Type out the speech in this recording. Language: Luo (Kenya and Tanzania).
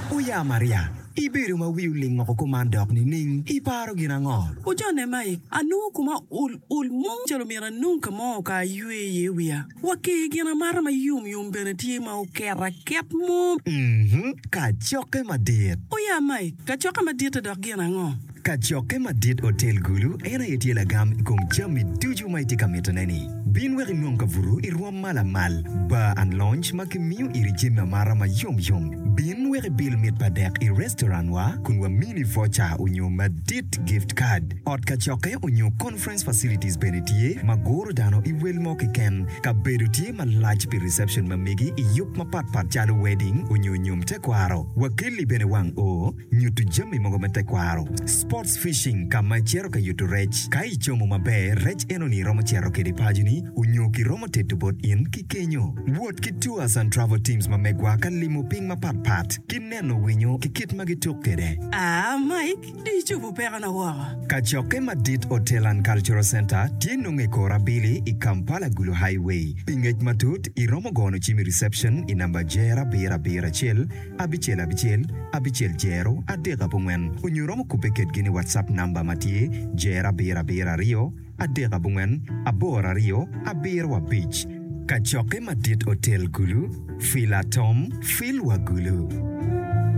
Uya Maria, ibiru ma wiuling mo kumandok ni ning iparo ginango. Ujone mai, anu kuma ul mong jalomira nunca mo ka yue wia. Waki gina mara ma yum beneti ma ukera kep mo. Ka joke madit. Uya mai, ka choka madit dok ginango. Ka joke madit hotel gulu ena yetiela gam kum jami tuju mai tika metoneni. Bin weri nunca vuru irwa mala mal. Ba and lunch makimiu iri jima mara ma yum. Bin weri bil mit padek i restaurant wa kunwa mini voucher unyo madit gift card. Ot ka joke unyo conference facilities benetie magoro dano i welmo kiken ka bedutie ma large pi reception mamigi i yup ma pat jalo wedding unyo nyum tekwaro. Wakili bene wang o nyutu jami mogo tekwaro. Sports fishing kama chero ka yutu rech kai chomo mabe rech eno ni romo chero ke di pajuni unyo ki romo tetu bot in ki kenyo wood ki tours and travel teams mamegwa ka limo ping ma pat ki neno winyo ki kit magituk kede Mike di chubu pera na wara ka choke madit hotel and cultural center tieno nge kora bili i Kampala Gulu highway pingej matut i romo gono chimi reception i namba jera bira chel abichel jero adega bungwen unyo romo kupeket gini WhatsApp number matie jera bira rio adega bungen abora rio abirwa beach kachoke madit hotel gulu filatom filwa gulu